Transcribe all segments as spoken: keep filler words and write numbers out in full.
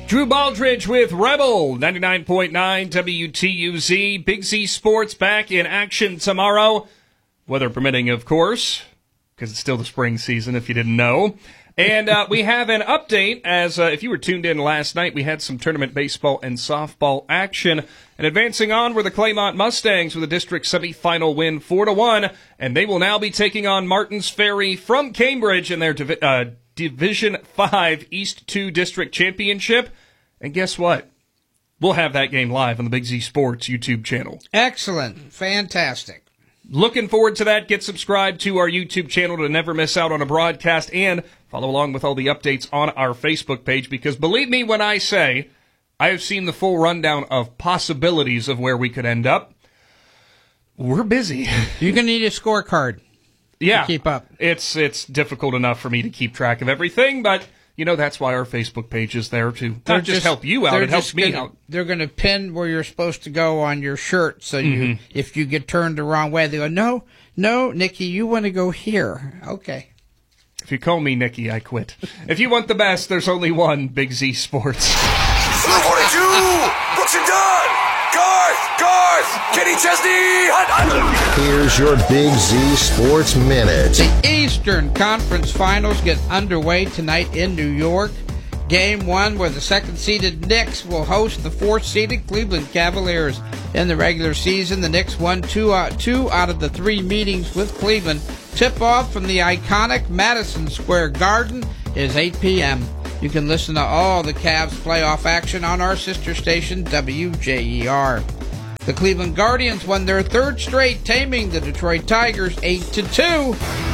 Drew Baldridge with Rebel, ninety-nine point nine W T U Z. Big Z Sports back in action tomorrow. Weather permitting, of course, because it's still the spring season, if you didn't know. And uh, we have an update, as uh, if you were tuned in last night, we had some tournament baseball and softball action. And advancing on were the Claymont Mustangs with a district semifinal win four to one. And they will now be taking on Martins Ferry from Cambridge in their divi- uh, Division five East two District Championship. And guess what? We'll have that game live on the Big Z Sports YouTube channel. Excellent. Fantastic. Looking forward to that. Get subscribed to our YouTube channel to never miss out on a broadcast, and follow along with all the updates on our Facebook page, because believe me when I say I have seen the full rundown of possibilities of where we could end up. We're busy. You're going to need a scorecard. Yeah, to keep up. It's it's difficult enough for me to keep track of everything, but you know that's why our Facebook page is there to not They're just, just help you out, it helps me gonna, out. They're going to pin where you're supposed to go on your shirt, so you, Mm-hmm. if you get turned the wrong way, they go, no, no, Nikki, you want to go here. Okay. If you call me Nikki, I quit. If you want the best, there's only one Big Z Sports. Blue forty-two, Brooks and Dunn, Garth, Garth, Kenny Chesney, Hunt, Hunt. Here's your Big Z Sports Minute. The Eastern Conference Finals get underway tonight in New York. Game one, where the second-seeded Knicks will host the fourth-seeded Cleveland Cavaliers. In the regular season, the Knicks won two out, two out of the three meetings with Cleveland. Tip-off from the iconic Madison Square Garden is eight p.m. You can listen to all the Cavs playoff action on our sister station, W J E R. The Cleveland Guardians won their third straight, taming the Detroit Tigers eight to two.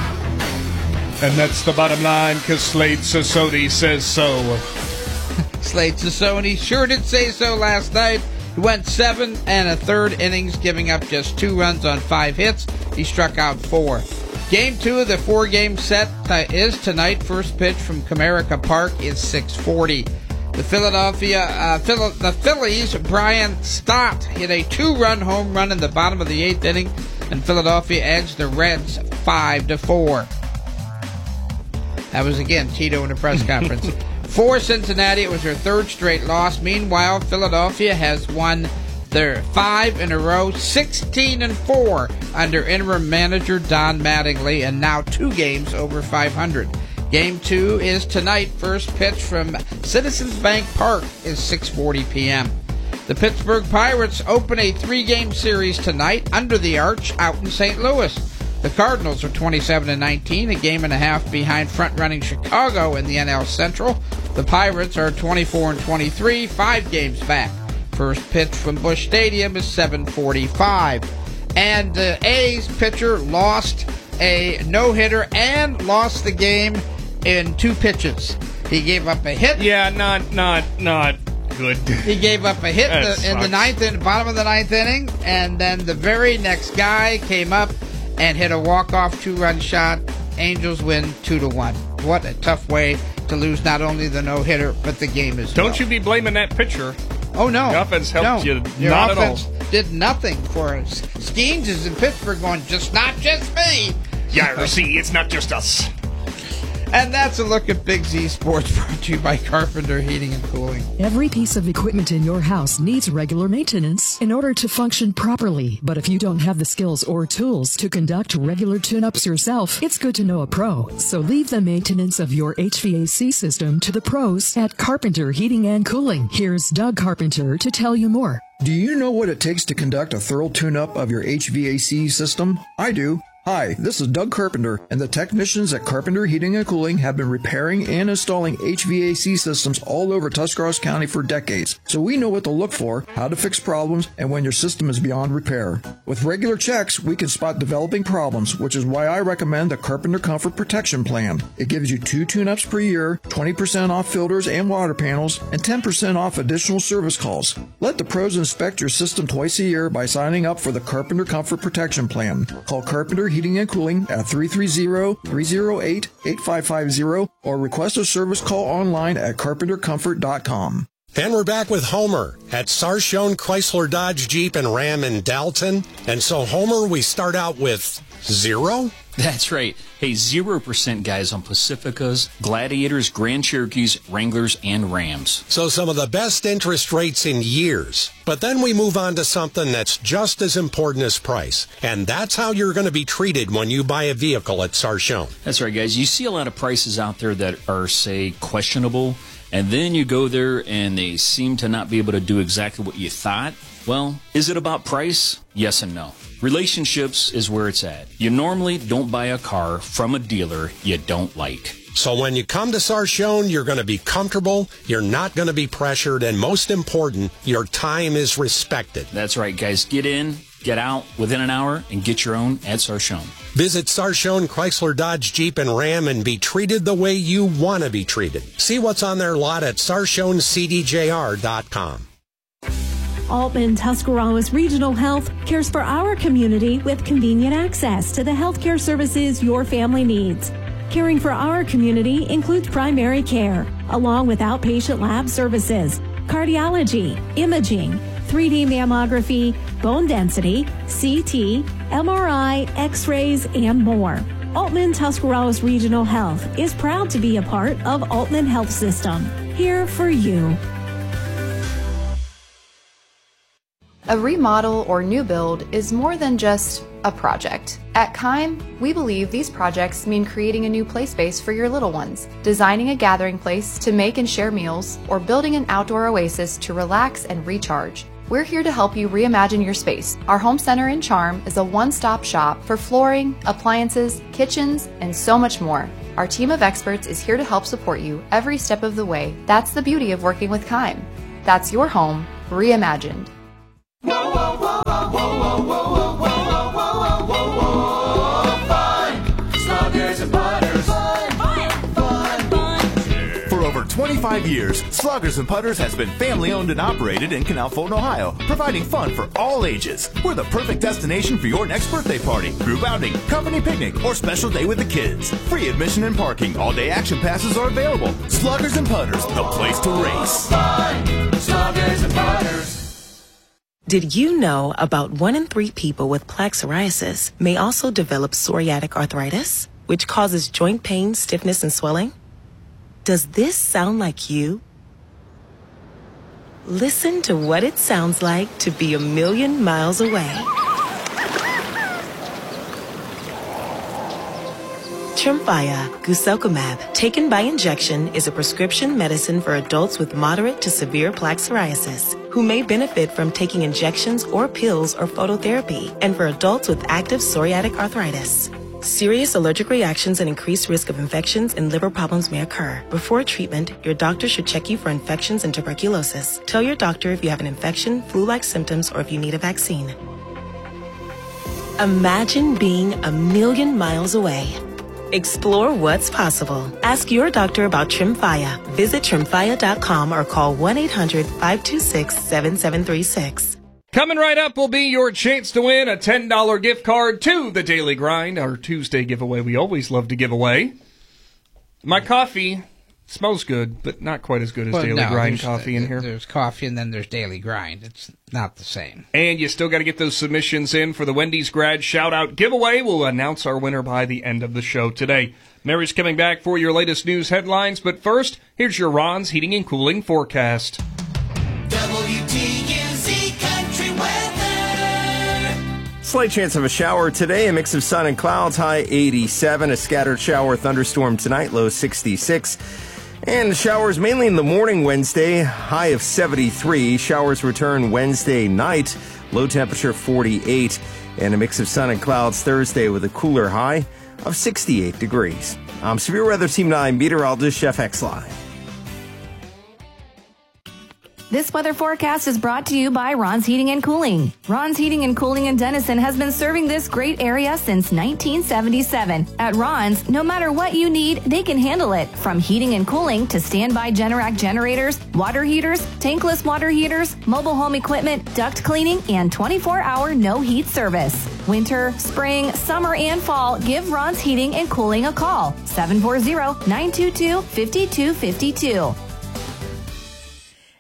And that's the bottom line, because Slade Sassoni says so. Slade Sassoni sure did say so last night. He went seven and a third innings, giving up just two runs on five hits. He struck out four. Game two of the four-game set is tonight. First pitch from Comerica Park is six forty. The Philadelphia, uh, Phil- the Phillies, Brian Stott hit a two-run home run in the bottom of the eighth inning, and Philadelphia edged the Reds five to four. That was, again, Tito in a press conference. For Cincinnati, it was their third straight loss. Meanwhile, Philadelphia has won their five in a row, sixteen and four under interim manager Don Mattingly, and now two games over five hundred. Game two is tonight. First pitch from Citizens Bank Park is six forty p.m. The Pittsburgh Pirates open a three-game series tonight under the Arch out in Saint Louis. The Cardinals are twenty-seven and nineteen, a game and a half behind front-running Chicago in the N L Central. The Pirates are twenty-four and twenty-three, five games back. First pitch from Busch Stadium is seven forty-five. And the A's pitcher lost a no-hitter and lost the game in two pitches. He gave up a hit. Yeah, not, not, not good. He gave up a hit in That the, in the sucks. ninth, in the bottom of the ninth inning, and then the very next guy came up and hit a walk-off two-run shot. Angels win two to one. What a tough way to lose not only the no-hitter, but the game as well. Don't you be blaming that pitcher. Oh, no. The offense helped no. you Your not at all. offense did nothing for us. Skeens is in Pittsburgh going, just not just me. Yeah, see, it's not just us. And that's a look at Big Z Sports, brought to you by Carpenter Heating and Cooling. Every piece of equipment in your house needs regular maintenance in order to function properly. But if you don't have the skills or tools to conduct regular tune-ups yourself, it's good to know a pro. So leave the maintenance of your H V A C system to the pros at Carpenter Heating and Cooling. Here's Doug Carpenter to tell you more. Do you know what it takes to conduct a thorough tune-up of your H V A C system? I do. Hi, this is Doug Carpenter, and the technicians at Carpenter Heating and Cooling have been repairing and installing H V A C systems all over Tuscarawas County for decades. So we know what to look for, how to fix problems, and when your system is beyond repair. With regular checks, we can spot developing problems, which is why I recommend the Carpenter Comfort Protection Plan. It gives you two tune-ups per year, twenty percent off filters and water panels, and ten percent off additional service calls. Let the pros inspect your system twice a year by signing up for the Carpenter Comfort Protection Plan. Call Carpenter Heating and Cooling at three three zero, three zero eight, eight five five zero or request a service call online at carpenter comfort dot com. And we're back with Homer at Sarshone Chrysler Dodge Jeep and Ram in Dalton. And so, Homer, we start out with Zero? That's right. Hey, zero percent guys on Pacificas, Gladiators, Grand Cherokees, Wranglers, and Rams. So some of the best interest rates in years. But then we move on to something that's just as important as price. And that's how you're going to be treated when you buy a vehicle at Sarchone. That's right, guys. You see a lot of prices out there that are, say, questionable, and then you go there and they seem to not be able to do exactly what you thought. Well, is it about price? Yes and no. Relationships is where it's at. You normally don't buy a car from a dealer you don't like. So when you come to Sarchone, you're going to be comfortable, you're not going to be pressured, and most important, your time is respected. That's right, guys. Get in, get out within an hour, and get your own at Sarchone. Visit Sarchone Chrysler Dodge Jeep and Ram and be treated the way you want to be treated. See what's on their lot at sarchone c d j r dot com. Altman Tuscarawas Regional Health cares for our community with convenient access to the healthcare services your family needs. Caring for our community includes primary care, along with outpatient lab services, cardiology, imaging, three D mammography, bone density, C T, M R I, X-rays, and more. Altman Tuscarawas Regional Health is proud to be a part of Altman Health System. Here for you. A remodel or new build is more than just a project. At Keim, we believe these projects mean creating a new play space for your little ones, designing a gathering place to make and share meals, or building an outdoor oasis to relax and recharge. We're here to help you reimagine your space. Our home center in Charm is a one-stop shop for flooring, appliances, kitchens, and so much more. Our team of experts is here to help support you every step of the way. That's the beauty of working with Keim. That's your home reimagined. Whoa, whoa, whoa, whoa, whoa, whoa, whoa, whoa, whoa, whoa, whoa, fun! Sluggers and Putters. Fun, fun, fun, fun. For over twenty-five years, Sluggers and Putters has been family-owned and operated in Canal Fulton, Ohio, providing fun for all ages. We're the perfect destination for your next birthday party, group outing, company picnic, or special day with the kids. Free admission and parking. All-day action passes are available. Sluggers and Putters, the place to race. Fun! Sluggers and Putters. Did you know about one in three people with plaque psoriasis may also develop psoriatic arthritis, which causes joint pain, stiffness, and swelling? Does this sound like you? Listen to what it sounds like to be a million miles away. Tremfya guselkumab, taken by injection, is a prescription medicine for adults with moderate to severe plaque psoriasis who may benefit from taking injections or pills or phototherapy, and for adults with active psoriatic arthritis. Serious allergic reactions and increased risk of infections and liver problems may occur. Before treatment, your doctor should check you for infections and tuberculosis. Tell your doctor if you have an infection, flu-like symptoms, or if you need a vaccine. Imagine being a million miles away. Explore what's possible. Ask your doctor about Tremfya. Visit tremfya dot com or call one eight hundred five two six seven seven three six. Coming right up will be your chance to win a ten dollars gift card to the Daily Grind, our Tuesday giveaway we always love to give away. My coffee smells good, but not quite as good as well, Daily no, Grind coffee in here. There's coffee and then there's Daily Grind. It's not the same. And you still got to get those submissions in for the Wendy's Grad Shout-Out giveaway. We'll announce our winner by the end of the show today. Mary's coming back for your latest news headlines, but first, here's your Ron's Heating and Cooling forecast. W T U Z Country Weather. Slight chance of a shower today, a mix of sun and clouds, high eighty-seven. A scattered shower thunderstorm tonight, low sixty-six. And showers mainly in the morning Wednesday, high of seventy-three. Showers return Wednesday night, low temperature forty-eight. And a mix of sun and clouds Thursday with a cooler high of sixty-eight degrees. I'm Severe Weather Team nine meteorologist Chef X-Line. This weather forecast is brought to you by Ron's Heating and Cooling. Ron's Heating and Cooling in Denison has been serving this great area since nineteen seventy-seven. At Ron's, no matter what you need, they can handle it. From heating and cooling to standby Generac generators, water heaters, tankless water heaters, mobile home equipment, duct cleaning, and twenty-four hour no-heat service. Winter, spring, summer, and fall, give Ron's Heating and Cooling a call. seven four zero, nine two two, five two five two.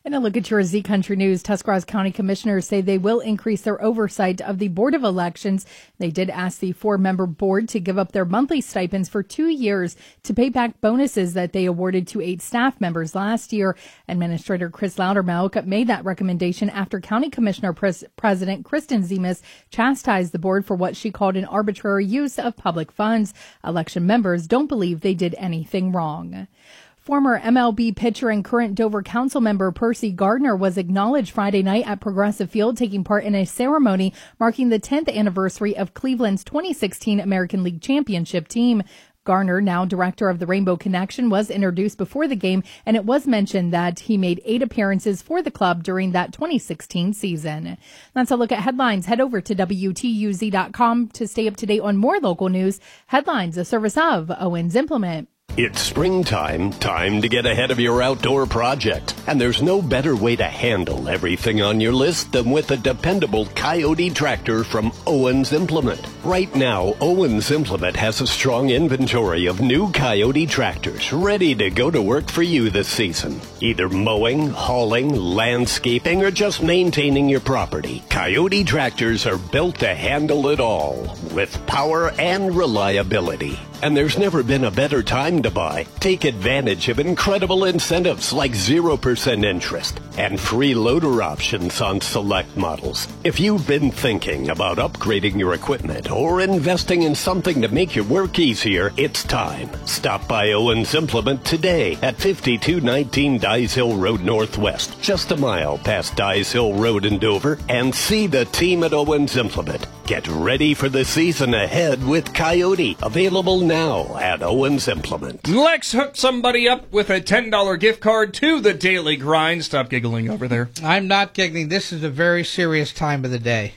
And a look at your Z Country News. Tuscarawas County Commissioners say they will increase their oversight of the Board of Elections. They did ask the four-member board to give up their monthly stipends for two years to pay back bonuses that they awarded to eight staff members last year. Administrator Chris Loudermilk made that recommendation after County Commissioner Pres- President Kristen Zemas chastised the board for what she called an arbitrary use of public funds. Election members don't believe they did anything wrong. Former M L B pitcher and current Dover Council member Percy Gardner was acknowledged Friday night at Progressive Field, taking part in a ceremony marking the tenth anniversary of Cleveland's twenty sixteen American League Championship team. Garner, now director of the Rainbow Connection, was introduced before the game, and it was mentioned that he made eight appearances for the club during that twenty sixteen season. That's a look at headlines. Head over to W T U Z dot com to stay up to date on more local news. Headlines, a service of Owens Implement. It's springtime, time to get ahead of your outdoor project. And there's no better way to handle everything on your list than with a dependable Coyote tractor from Owens Implement. Right now, Owens Implement has a strong inventory of new Coyote tractors ready to go to work for you this season. Either mowing, hauling, landscaping, or just maintaining your property, Coyote tractors are built to handle it all with power and reliability. And there's never been a better time to buy. Take advantage of incredible incentives like zero percent interest and free loader options on select models. If you've been thinking about upgrading your equipment or investing in something to make your work easier, it's time. Stop by Owens Implement today at fifty-two nineteen Dyes Hill Road Northwest, just a mile past Dyes Hill Road in Dover, and see the team at Owens Implement. Get ready for the season ahead with Coyote, available now at Owens Implement. Let's hook somebody up with a ten dollar gift card to the Daily Grind. Stop giggling over there. I'm not giggling. This is a very serious time of the day.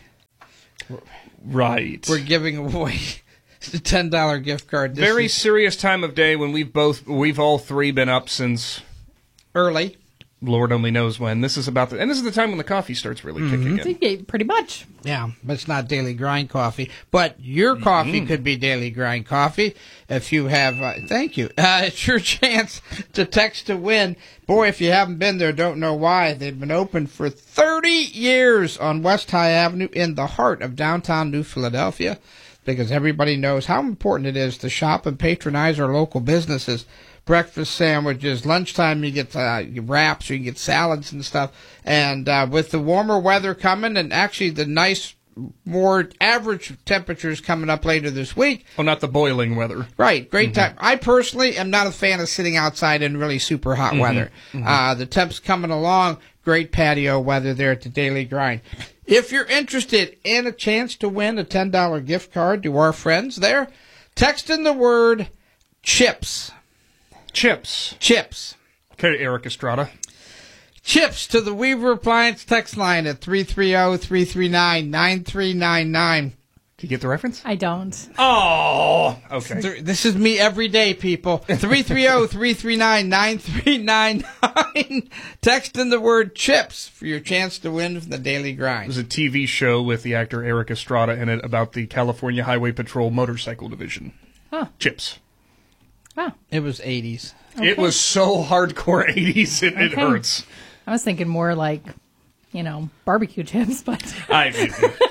Right. We're giving away the ten dollar gift card. This Very is serious time of day when we've both, we've all three been up since early. Lord only knows when. This is about the, and this is the time when the coffee starts really Mm-hmm. kicking in. Pretty much. Yeah, but it's not Daily Grind coffee. But your coffee Mm-hmm. could be Daily Grind coffee if you have. Uh, thank you. Uh, it's your chance to text to win. Boy, if you haven't been there, don't know why. They've been open for thirty years on West High Avenue in the heart of downtown New Philadelphia, because everybody knows how important it is to shop and patronize our local businesses. Breakfast sandwiches, lunchtime you get uh, wraps, or you get salads and stuff. And uh, with the warmer weather coming, and actually the nice, more average temperatures coming up later this week. Oh, not the boiling weather. Right, great Mm-hmm. time. I personally am not a fan of sitting outside in really super hot Mhm, weather. mhm. Uh, the temps coming along, great patio weather there at the Daily Grind. If you're interested in a chance to win a ten dollar gift card to our friends there, text in the word CHIPS. Chips. Chips. Okay, Eric Estrada. Chips to the Weaver Appliance text line at three three zero, three three nine, nine three nine nine. Did you get the reference? I don't. Oh, okay. Th- This is me every day, people. three three zero, three three nine, nine three nine nine. Text in the word CHIPS for your chance to win from the Daily Grind. There's a T V show with the actor Eric Estrada in it about the California Highway Patrol motorcycle division. Huh. Chips. Oh. It was eighties. It was so hardcore eighties, it, it Okay. hurts. I was thinking more like, you know, barbecue chips, but I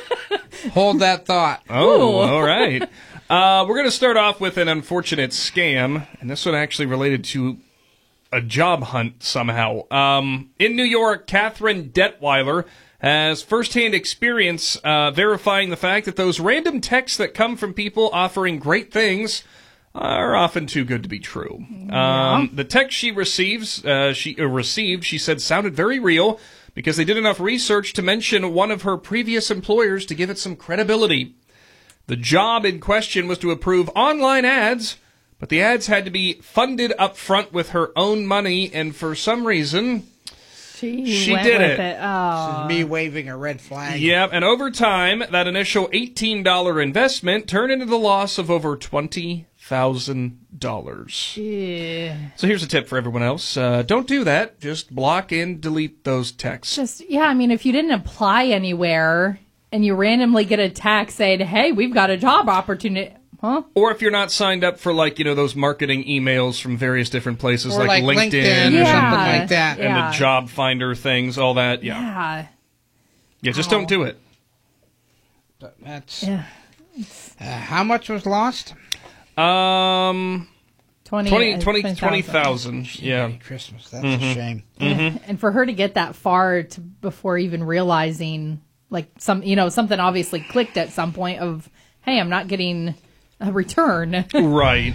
Hold that thought. Oh, all right. Uh, we're going to start off with an unfortunate scam, and this one actually related to a job hunt somehow. Um, in New York, Catherine Detweiler has firsthand experience uh, verifying the fact that those random texts that come from people offering great things are often too good to be true. Um, the text she receives, uh, she uh, received, she said, sounded very real because they did enough research to mention one of her previous employers to give it some credibility. The job in question was to approve online ads, but the ads had to be funded up front with her own money, and for some reason, she, she went did with it. it. Oh. This is me waving a red flag. Yeah, and over time, that initial eighteen dollar investment turned into the loss of over twenty thousand dollars. Yeah. So here's a tip for everyone else. Uh, don't do that. Just block and delete those texts. Just, yeah, I mean, if you didn't apply anywhere and you randomly get a text saying, hey, we've got a job opportunity. huh? Or if you're not signed up for, like, you know, those marketing emails from various different places, Or like, like LinkedIn, LinkedIn or or something Yeah. like that. and Yeah. the job finder things, all that. Yeah. Yeah. Yeah, just Wow. don't do it. But that's Yeah. uh, how much was lost? Um, twenty, twenty, uh, twenty, twenty twenty thousand. thousand. Yeah. Merry Christmas. That's Mhm. a shame. Mhm. And for her to get that far to, before even realizing, like, some, you know, something obviously clicked at some point of, hey, I'm not getting a return. Right.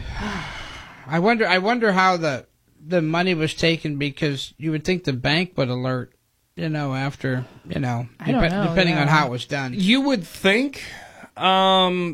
I wonder. I wonder how the the money was taken, because you would think the bank would alert. You know, after you know, I don't dep- know, depending yeah. on how it was done. You would think, um,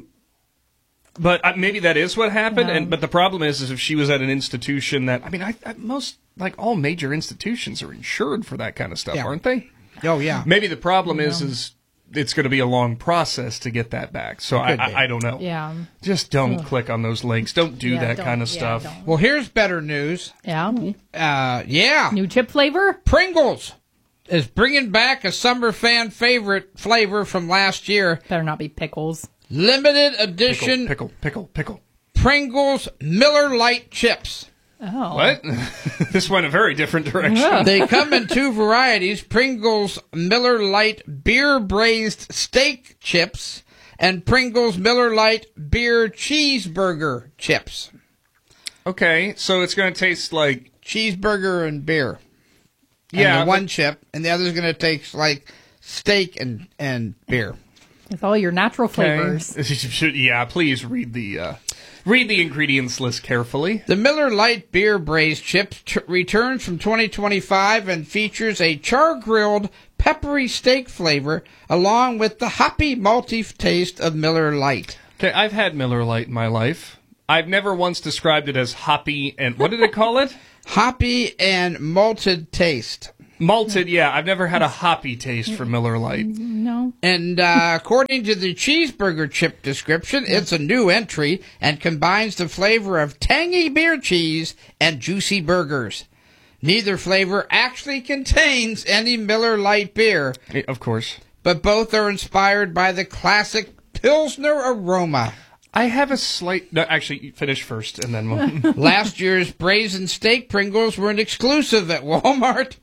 but uh, maybe that is what happened. Yeah. And but the problem is, is if she was at an institution that, I mean, I, I most like all major institutions are insured for that kind of stuff, Yeah. aren't they? Oh yeah. Maybe the problem is, is it's going to be a long process to get that back. So I, Could be. I, I don't know. Yeah. Just don't Ugh. click on those links. Don't do Yeah, that don't- kind of yeah, stuff. don't. Well, here's better news. Yeah. Uh, yeah. New chip flavor? Pringles is bringing back a summer fan favorite flavor from last year. Better not be pickles. Limited edition Pickle, pickle, pickle, pickle. Pringles Miller Lite chips. Oh. What? This went a very different direction. They come in two varieties: Pringles Miller Lite Beer Braised Steak Chips and Pringles Miller Lite Beer Cheeseburger Chips. Okay, so it's going to taste like cheeseburger and beer. And Yeah, the but- one chip, and the other's going to taste like steak and, and beer. With all your natural Okay. flavors. Yeah, please read the uh, read the ingredients list carefully. The Miller Lite Beer Braised Chips t- returns from twenty twenty-five and features a char-grilled, peppery steak flavor, along with the hoppy, malty f- taste of Miller Lite. Okay, I've had Miller Lite in my life. I've never once described it as hoppy and what did it call it? Hoppy and malted taste. Malted, yeah. I've never had a hoppy taste for Miller Lite. No. And uh, according to the cheeseburger chip description, it's a new entry and combines the flavor of tangy beer cheese and juicy burgers. Neither flavor actually contains any Miller Lite beer, Eh, Of course. but both are inspired by the classic Pilsner aroma. I have a slight... No, actually, finish first and then we'll... Last year's braised steak Pringles were an exclusive at Walmart.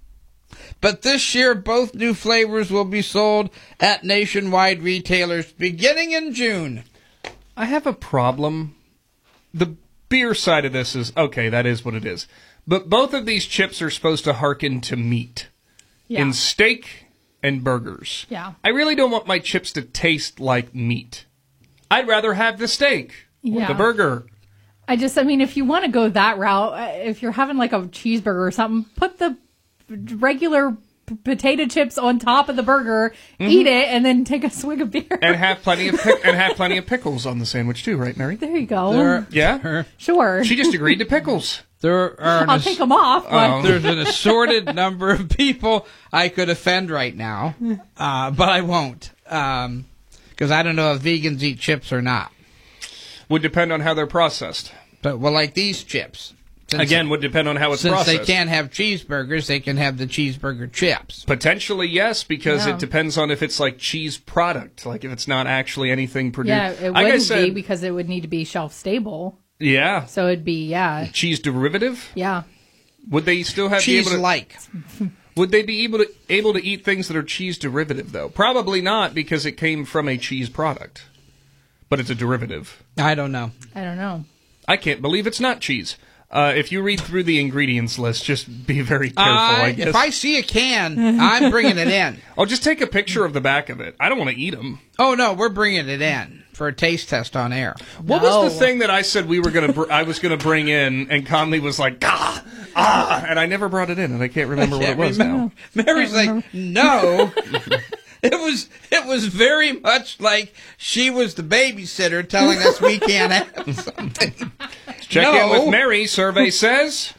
But this year, both new flavors will be sold at nationwide retailers beginning in June. I have a problem. The beer side of this is, okay, that is what it is. But both of these chips are supposed to hearken to meat. Yeah. In steak and burgers. Yeah. I really don't want my chips to taste like meat. I'd rather have the steak or Yeah. the burger. I just, I mean, if you want to go that route, uh, if you're having like a cheeseburger or something, put the regular p- potato chips on top of the burger, eat it, and then take a swig of beer. And have plenty of pic- and have plenty of pickles on the sandwich too, right, Mary? There you go. There, Yeah. Sure. She just agreed to pickles. there are an I'll ass- take them off. But Oh. there's an assorted number of people I could offend right now, uh, but I won't, because I don't know if vegans eat chips or not. Would depend on how they're processed. But well, like these chips. Since- Again, would depend on how it's since processed. they can't have cheeseburgers, they can have the cheeseburger chips. Potentially, yes, because Yeah. it depends on if it's like cheese product, like if it's not actually anything produced. yeah, it like I wouldn't said, be because it would need to be shelf stable. yeah, So it'd be, yeah. cheese derivative. Yeah. Would they still have be able to, Cheese-like. Would they be able to able to eat things that are cheese derivative though? Probably not, because it came from a cheese product, but it's a derivative. I don't know. I don't know. I can't believe it's not cheese. Uh, if you read through the ingredients list, just be very careful. Uh, I guess. if I see a can, I'm bringing it in. Oh, just take a picture of the back of it. I don't want to eat them. Oh no, we're bringing it in for a taste test on air. What No. was the thing that I said we were gonna? Br- I was gonna bring in, and Conley was like, ah, ah, and I never brought it in, and I can't remember what it Can't was remember. now. Mary's like, no. It was it was very much like she was the babysitter telling us we can't have something. Check No. in with Mary. Survey says.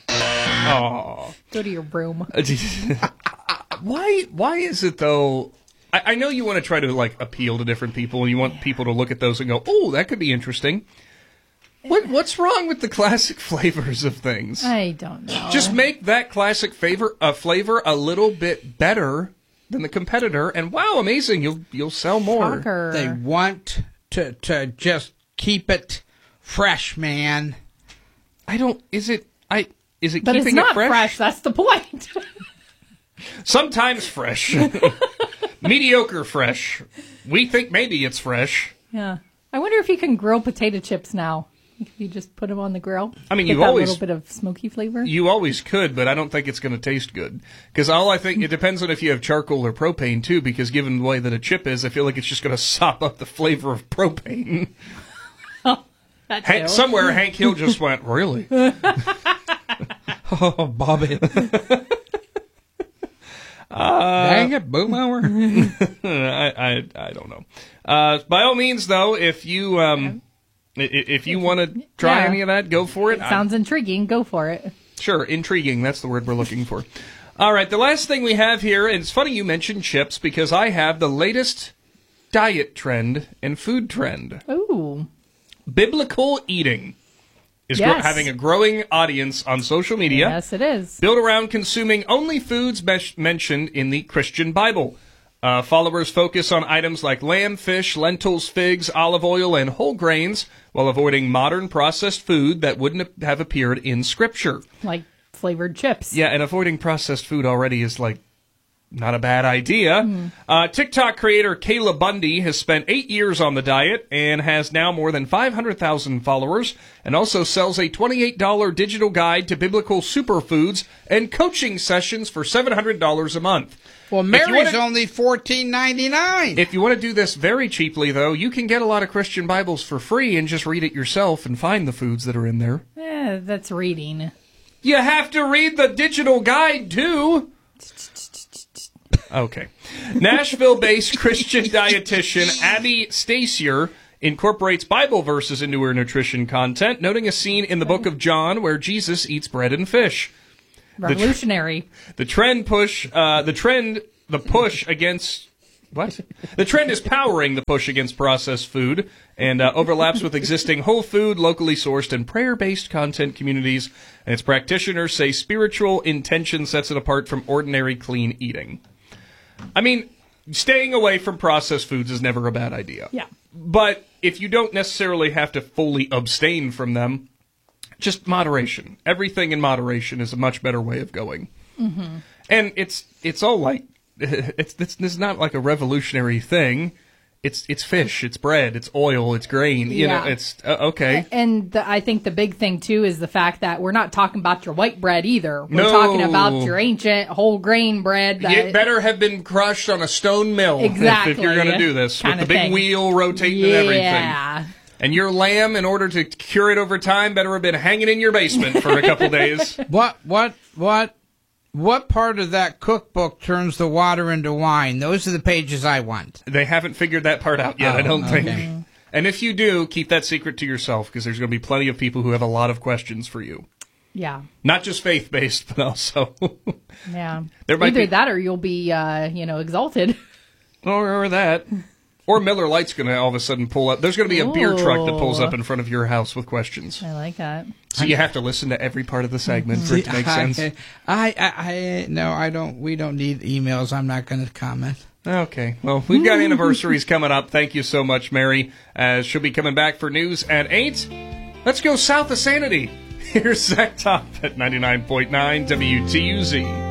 Oh. Go to your room. why? Why is it though? I, I know you want to try to like appeal to different people, and you want people to look at those and go, "Oh, that could be interesting." What What's wrong with the classic flavors of things? I don't know. Just make that classic flavor a flavor a little bit better than the competitor, and wow, amazing! You'll you'll sell more. Shocker. They want to to just keep it fresh, man. I don't. Is it? I. Is it But keeping it's not it fresh? fresh. That's the point. Sometimes fresh. Mediocre fresh. We think maybe it's fresh. Yeah. I wonder if you can grill potato chips now. If you just put them on the grill. I mean, Get you that always- little bit of smoky flavor. You always could, but I don't think it's going to taste good. Because all I think, it depends on if you have charcoal or propane, too, because given the way that a chip is, I feel like it's just going to sop up the flavor of propane. That Hank, too. somewhere Hank Hill just went, really? Oh, Bobby. Uh, Dang it, boom hour. I, I I don't know. Uh, by all means, though, if you um, i- i- if you want to try Yeah. any of that, go for it. It sounds intriguing. Go for it. Sure, intriguing. That's the word we're looking for. All right, the last thing we have here, and it's funny you mentioned chips because I have the latest diet trend and food trend. Ooh. Biblical eating is gro- Yes. having a growing audience on social media. Yes, it is. Built around consuming only foods mes- mentioned in the Christian Bible. Uh, followers focus on items like lamb, fish, lentils, figs, olive oil, and whole grains, while avoiding modern processed food that wouldn't have appeared in Scripture. Like flavored chips. Yeah, and avoiding processed food already is like not a bad idea. Uh, TikTok creator Kayla Bundy has spent eight years on the diet and has now more than five hundred thousand followers, and also sells a twenty-eight dollars digital guide to biblical superfoods and coaching sessions for seven hundred dollars a month. Well, If you Mary's wanna- only fourteen ninety-nine. If you want to do this very cheaply, though, you can get a lot of Christian Bibles for free and just read it yourself and find the foods that are in there. Eh, that's reading. You have to read the digital guide, too. Okay. Nashville-based Christian dietitian Abby Stasier incorporates Bible verses into her nutrition content, noting a scene in the book of John where Jesus eats bread and fish. Revolutionary. The trend push, uh, the trend, the push against, what? The trend is powering the push against processed food and uh, overlaps with existing whole food, locally sourced, and prayer-based content communities. And its practitioners say spiritual intention sets it apart from ordinary clean eating. I mean, staying away from processed foods is never a bad idea. Yeah. But if you don't necessarily have to fully abstain from them, just moderation. Everything in moderation is a much better way of going. Mm-hmm. And it's it's all like it's it's, it's not like a revolutionary thing. It's it's fish, it's bread, it's oil, it's grain. You Yeah. know, it's uh, okay. And the, I think the big thing, too, is the fact that we're not talking about your white bread either. We're No. talking about your ancient whole grain bread. That, It better have been crushed on a stone mill if- Exactly. if, you're going to do this with Kinda the big thing. wheel rotating and everything. Yeah. And your lamb, in order to cure it over time, better have been hanging in your basement for a couple days. What, what, what, what part of that cookbook turns the water into wine? Those are the pages I want. They haven't figured that part out yet, Oh, I don't okay. think. And if you do, keep that secret to yourself, because there's going to be plenty of people who have a lot of questions for you. Yeah. Not just faith-based, but also... Yeah. There might Either be- that or you'll be, uh, you know, exalted. Or, or that. Or Miller Lite's going to all of a sudden pull up. There's going to be a beer truck that pulls Ooh. up in front of your house with questions. I like that. So you have to listen to every part of the segment for it to make I, sense. I, I, I, no, I don't. We don't need emails. I'm not going to comment. Okay. Well, we've got anniversaries coming up. Thank you so much, Mary. As she'll be coming back for news at eight. Let's go south of Sanity. Here's Zach Top at ninety-nine point nine W T U Z.